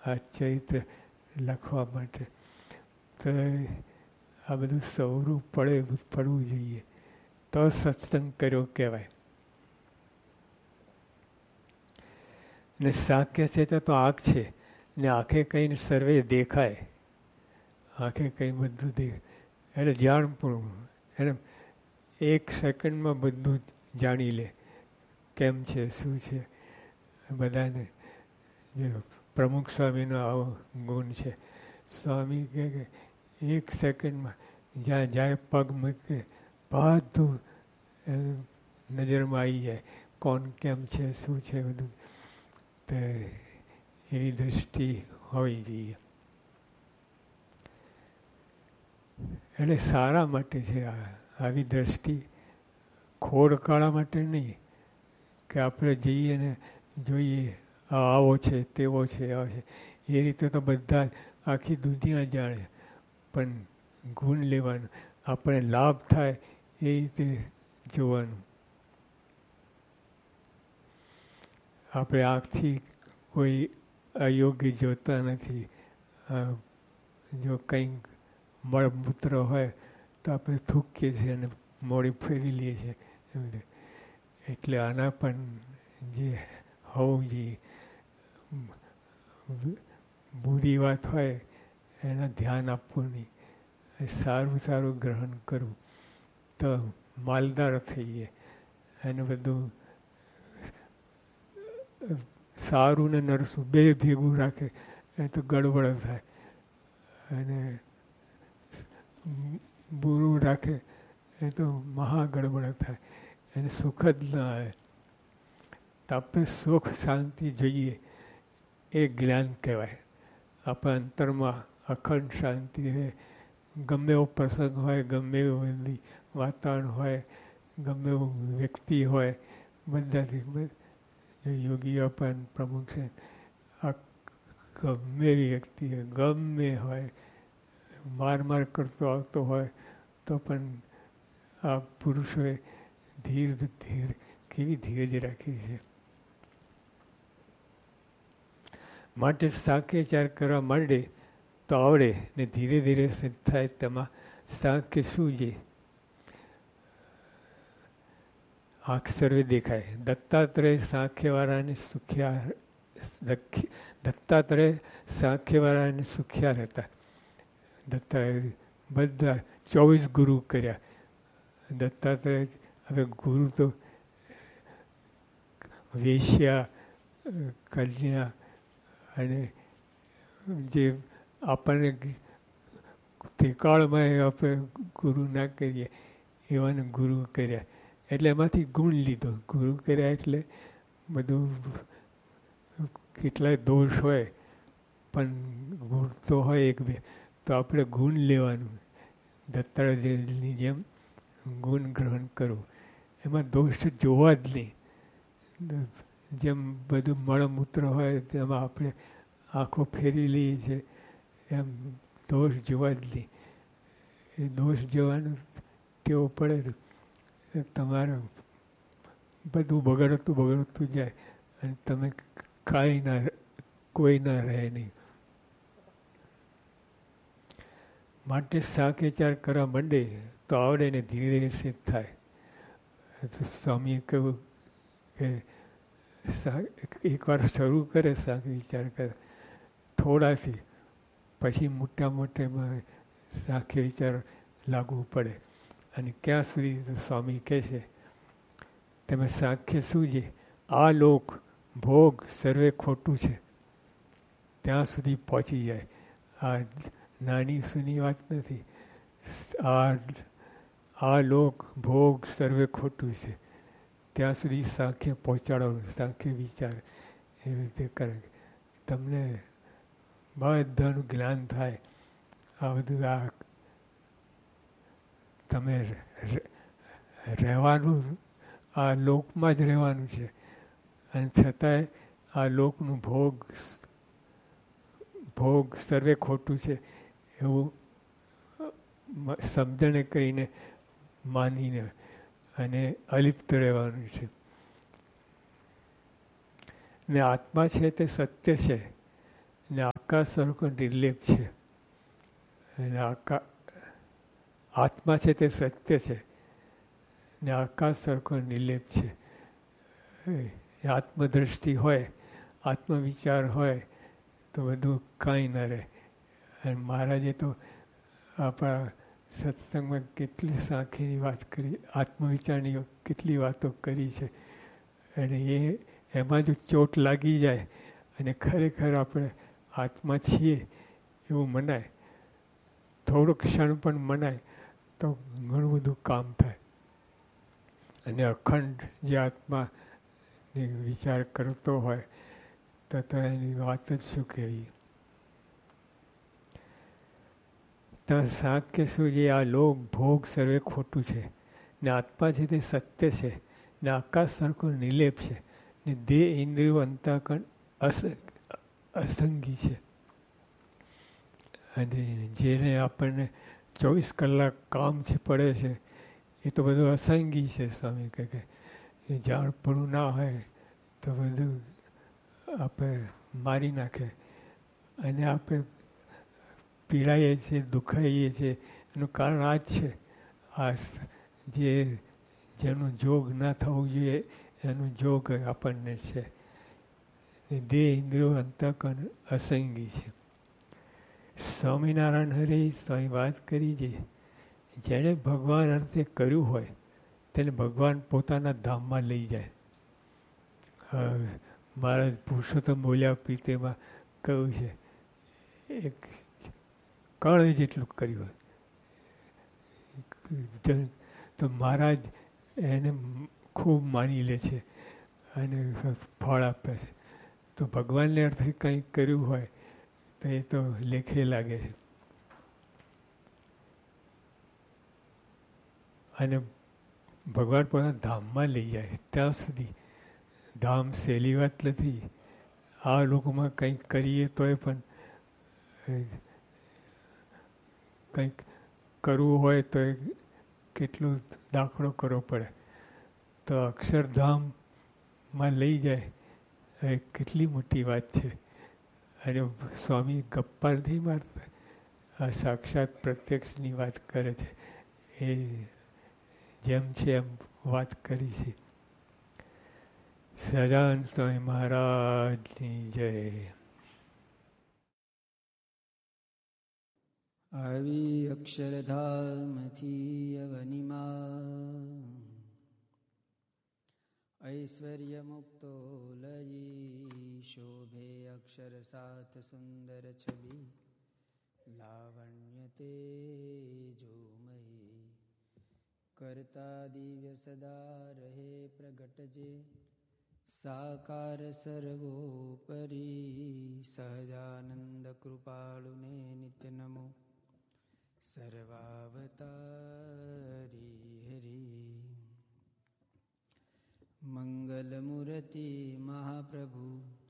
આ ચરિત્ર લખવા માટે. તો આ બધું સવરું પડવું જોઈએ તો સત્સંગ કર્યો કહેવાય. ને સાક્ય છે તો આંખ છે, ને આંખે કંઈને સર્વે દેખાય, આંખે કંઈ બધું દેખાય એટલે જાણપણું. એને 1 સેકન્ડમાં બધું જાણી લે કેમ છે શું છે બધાને. જે પ્રમુખ સ્વામીનો આવો ગુણ છે. સ્વામી કહે કે 1 સેકન્ડમાં જ્યાં જાય પગ મૂકે બધું નજરમાં આવી જાય, કોણ કેમ છે શું છે બધું. તો એવી દૃષ્ટિ હોવી જોઈએ. એટલે સારા માટે છે આવી દ્રષ્ટિ, ખોડકાળા માટે નહીં કે આપણે જઈએ ને જોઈએ આવો છે તેવો છે આવો છે. એ રીતે તો બધા આખી દુનિયા જાણે, પણ ગુણ લેવાનું, આપણે લાભ થાય એ રીતે જોવાનું. આપણે આંખથી કોઈ અયોગ્ય જોતા નથી. જો કંઈક મળમૂત્ર હોય તો આપણે થૂકીએ છીએ અને મોડી ફેરી લઈએ છીએ. એટલે આના પણ જે હોવું જોઈએ, બુરી વાત હોય એના ધ્યાન આપવું નહીં, સારું સારું ગ્રહણ કરવું તો માલદાર થઈએ. અને બધું સારું ને નરસું બે ભેગું રાખે એ તો ગડબડ થાય, અને બુરું રાખે એ તો મહા ગડબડ થાય, એને સુખ જ ન આવે. તો આપણે સુખ શાંતિ જોઈએ એ જ્ઞાન કહેવાય. આપણા અંતરમાં અખંડ શાંતિ રહે. ગમે એવો પ્રસંગ હોય, ગમે એવું વાતાવરણ હોય, ગમે એવું વ્યક્તિ હોય, બધાથી યોગીઓ પણ પ્રમુખ છે, આ ગમે એવી વ્યક્તિ હોય, ગમે હોય, માર કરતો આવતો હોય તો પણ આ પુરુષોએ ધીર કેવી ધીરજ રાખી છે. માટે સાંખ્યચાર કરવા માંડે તો આવડે, ને ધીરે ધીરે સિદ્ધ થાય. તેમાં સાંખ્ય શું છે? આંખ સર્વે દેખાય. દત્તાત્રેય સાંખ્યવાળાને દત્તાત્રેય સાંખ્યવાળાને સુખ્યા હતા. દત્તાત્રેય બધા 24 ગુરુ કર્યા. દત્તાત્રેય હવે ગુરુ તો વેશ્યા, કન્યા અને જે આપણને ત્રિકાળમાં આપણે ગુરુ ના કરીએ એવાને ગુરુ કર્યા. એટલે એમાંથી ગુણ લીધો. ગુરુ કર્યા એટલે બધું કેટલાય દોષ હોય પણ ગુણ તો હોય એક બે, તો આપણે ગુણ લેવાનું. દત્તાત્રેયની જેમ ગુણ ગ્રહણ કરવું, એમાં દોષ જોવા જ નહીં. જેમ બધું મળમૂત્ર હોય તેમાં આપણે આંખો ફેરી લઈએ છીએ, એમ દોષ જોવા જ નહીં. એ દોષ જોવાનું ટેવ પડે તો તમારે બધું બગડતું જાય અને તમે કોઈ ના રહે નહીં. માટે સાંખ્યચાર કરવા માંડે તો આવડે ને ધીરે ધીરે સિદ્ધ થાય. તો સ્વામીએ કહ્યું કે એકવાર શરૂ કરે સાંખ્ય વિચાર કરે થોડાથી, પછી મોટામાં સાંખ્ય વિચાર લાગુ પડે. અને ક્યાં સુધી સ્વામી કહે છે તમે સાંખ્ય શું છે? આ લોક ભોગ સર્વે ખોટું છે ત્યાં સુધી પહોંચી જાય. આ નાની સૂની વાત નથી. આ લોક ભોગ સર્વે ખોટું છે ત્યાં સુધી સાંખ્ય પહોંચાડવાનું. સાંખ્ય વિચાર એવી રીતે કરે તમને બધાનું જ્ઞાન થાય. આ બધું આ તમે રહેવાનું આ લોકમાં જ રહેવાનું છે, અને છતાંય આ લોકનું ભોગ સર્વે ખોટું છે એવું સમજણે કરીને માનીને અને અલિપ્ત રહેવાનું છે. ને આત્મા છે તે સત્ય છે, ને આકાશ સરખો નિર્લેપ છે. અને આત્મા છે તે સત્ય છે ને આકાશ સરખો નિર્લેપ છે. આત્મદ્રષ્ટિ હોય, આત્મવિચાર હોય તો બધું કાંઈ ન રહે. અને મહારાજે તો આપણા સત્સંગમાં કેટલી સાંખીની વાત કરી, આત્મવિચારની કેટલી વાતો કરી છે. અને એમાં જો ચોટ લાગી જાય અને ખરેખર આપણે આત્મા છીએ એવું મનાય, થોડું ક્ષણ પણ મનાય તો ઘણું બધું કામ થાય. અને અખંડ જે આત્મા વિચાર કરતો હોય તો એની વાત જ શું કહેવી. તો સાંખ્ય શું છે? આ લોક ભોગ સર્વે ખોટું છે ને આત્મા છે તે સત્ય છે ને આકાશ સરખો નિર્લેપ છે ને દેહ ઇન્દ્રિયો અંતઃકરણ અસંગી છે. અને જેને આપણને 24 કલાક કામ છે પડે છે એ તો બધું અસંગી છે. સ્વામી કહે કે જાણપણું ના હોય તો બધું આપણે મારી નાખે. અને આપણે પીડાઈએ છીએ, દુખાઈએ છીએ એનું કારણ આ જ છે. આ જેનું જોગ ના થવું જોઈએ એનું જોગ આપણને છે. દેહ ઇન્દ્રિયો અંતઃકરણ અસંગી છે. સ્વામિનારાયણ હરે સ્વામી વાત કરી છે, જેણે ભગવાન અર્થે કર્યું હોય તેને ભગવાન પોતાના ધામમાં લઈ જાય. મહારાજ પુરુષોત્તમ બોલ્યા પ્રીતિમાં કહ્યું છે, એક કણ જેટલું કર્યું હોય તો મહારાજ એને ખૂબ માની લે છે અને ફળ આપે છે. તો ભગવાનને અર્થે કંઈક કર્યું હોય તો એ તો લેખે લાગે છે. અને ભગવાન પોતાના ધામમાં લઈ જાય ત્યાં સુધી. ધામ સહેલી વાત નથી. આ લોકોમાં કંઈક કરીએ તોય પણ કંઈક કરવું હોય તો કેટલું દાખલો કરવો પડે. તો અક્ષરધામમાં લઈ જાય એ કેટલી મોટી વાત છે. અને સ્વામી ગપ્પા નથી મારતા, આ સાક્ષાત પ્રત્યક્ષની વાત કરે છે. એ જેમ છે એમ વાત કરી છે. સદાનંદ સ્વામી મહારાજની જય. આવી અક્ષરધામથી અવનિમાં ઐશ્વર્ય મુક્તો લયી શોભે અક્ષર સાત સુંદર છબી લાવણ્ય તેજોમયી કરતા દિવ્ય સદા રહે પ્રગટ જે સાકાર સર્વોપરી સહજાનંદ કૃપાળુને નિત્ય નમો સર્વાવતારી હરી મંગલ મૂર્તિ મહાપ્રભુ